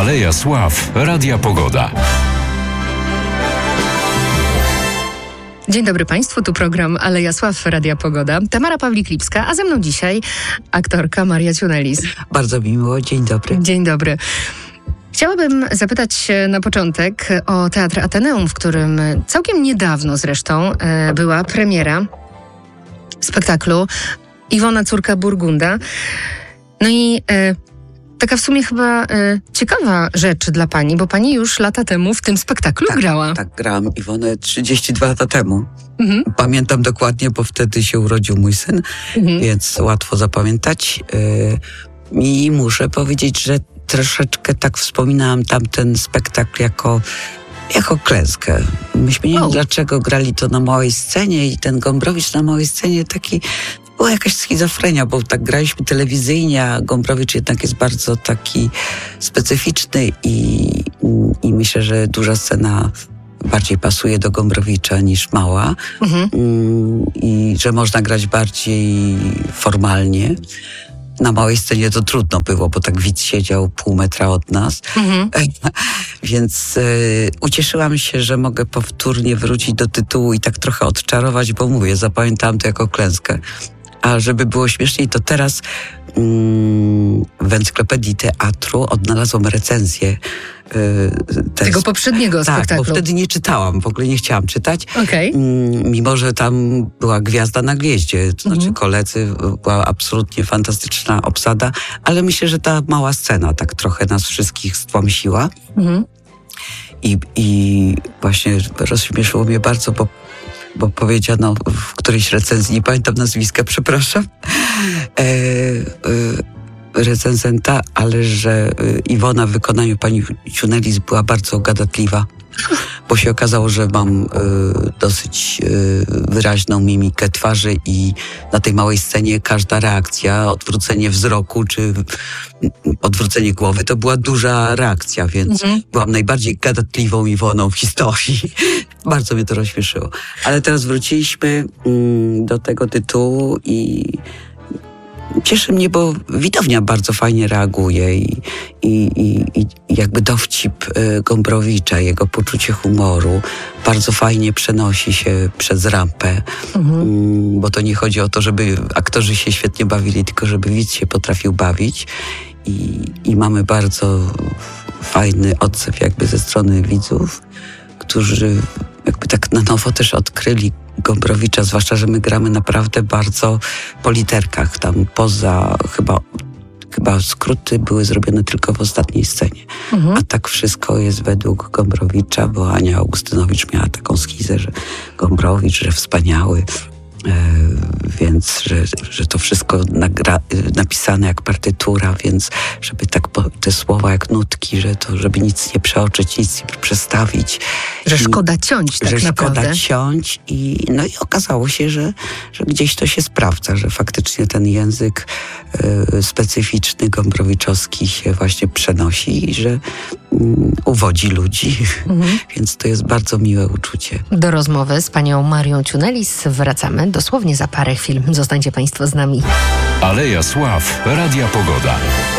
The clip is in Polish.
Aleja Sław, Radia Pogoda. Dzień dobry Państwu, tu program Aleja Sław, Radia Pogoda. Tamara Pawlik-Lipska, a ze mną dzisiaj aktorka Maria Ciunelis. Bardzo mi miło, dzień dobry. Dzień dobry. Chciałabym zapytać na początek o Teatr Ateneum, w którym całkiem niedawno zresztą była premiera spektaklu Iwona, córka Burgunda. No i taka w sumie chyba ciekawa rzecz dla pani, bo pani już lata temu w tym spektaklu grała. Tak, grałam Iwonę 32 lata temu. Pamiętam dokładnie, bo wtedy się urodził mój syn, więc łatwo zapamiętać. I muszę powiedzieć, że troszeczkę tak wspominałam tamten spektakl jako klęskę. Myśmy nie wiem, dlaczego grali to na małej scenie i ten Gombrowicz na małej scenie taki... Była jakaś schizofrenia, bo tak graliśmy telewizyjnie, a Gombrowicz jednak jest bardzo taki specyficzny i myślę, że duża scena bardziej pasuje do Gombrowicza niż mała. I że można grać bardziej formalnie. Na małej scenie to trudno było, bo tak widz siedział pół metra od nas. Więc ucieszyłam się, że mogę powtórnie wrócić do tytułu i tak trochę odczarować, bo mówię, zapamiętałam to jako klęskę. A żeby było śmieszniej, to teraz w Encyklopedii Teatru odnalazłam recenzję tego poprzedniego spektaklu. Bo wtedy nie czytałam, w ogóle nie chciałam czytać. Okay. Mimo że tam była gwiazda na gwieździe, to znaczy koledzy, była absolutnie fantastyczna obsada, ale myślę, że ta mała scena tak trochę nas wszystkich stłamsiła. I właśnie rozśmieszyło mnie bardzo, bo powiedziano w którejś recenzji, nie pamiętam nazwiska, przepraszam, recenzenta, ale że Iwona w wykonaniu pani Ciunelis była bardzo gadatliwa, bo się okazało, że mam dosyć wyraźną mimikę twarzy i na tej małej scenie każda reakcja, odwrócenie wzroku czy odwrócenie głowy, to była duża reakcja, więc byłam najbardziej gadatliwą Iwoną w historii. Bardzo mnie to rozśmieszyło. Ale teraz wróciliśmy do tego tytułu i cieszy mnie, bo widownia bardzo fajnie reaguje i jakby dowcip Gombrowicza, jego poczucie humoru bardzo fajnie przenosi się przez rampę, bo to nie chodzi o to, żeby aktorzy się świetnie bawili, tylko żeby widz się potrafił bawić i mamy bardzo fajny odzew jakby ze strony widzów, którzy jakby tak na nowo też odkryli Gombrowicza, zwłaszcza, że my gramy naprawdę bardzo po literkach. Tam poza chyba skróty były zrobione tylko w ostatniej scenie. A tak wszystko jest według Gombrowicza, bo Ania Augustynowicz miała taką schizę, że Gombrowicz, że wspaniały. Więc, że to wszystko napisane jak partytura, więc żeby tak te słowa jak nutki, żeby nic nie przeoczyć, nic nie przestawić. Że szkoda ciąć tak naprawdę. Szkoda ciąć i okazało się, że gdzieś to się sprawdza, że faktycznie ten język specyficzny, gombrowiczowski się właśnie przenosi i że uwodzi ludzi. Więc to jest bardzo miłe uczucie. Do rozmowy z panią Marią Ciunelis wracamy dosłownie za parę chwil. Zostańcie Państwo z nami. Aleja Sław, Radia Pogoda.